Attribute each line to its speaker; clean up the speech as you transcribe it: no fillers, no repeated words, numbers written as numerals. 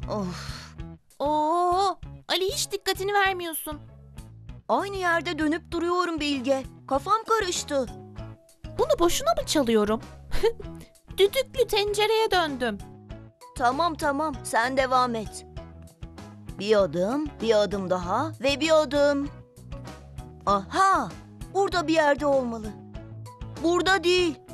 Speaker 1: Of,
Speaker 2: Oo, Ali hiç dikkatini vermiyorsun.
Speaker 1: aynı yerde dönüp duruyorum Bilge. Kafam karıştı.
Speaker 2: Bunu boşuna mı çalıyorum? Düdüklü tencereye döndüm.
Speaker 1: Tamam, sen devam et. Bir adım, bir adım daha ve bir adım. Aha, burada bir yerde olmalı. Burada değil.